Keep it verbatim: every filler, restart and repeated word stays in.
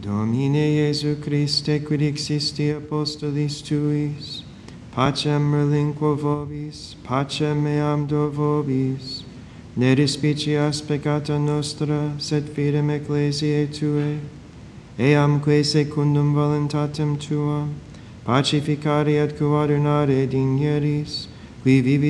Domine Iesu Christe, quid existi apostolis tuis, pacem relinquo vobis, pacem meam do vobis, ne respicias peccata nostra, sed fidem ecclesiae Tuae, eamque secundum voluntatem Tuam, pacificare et coadunare digneris, qui vivi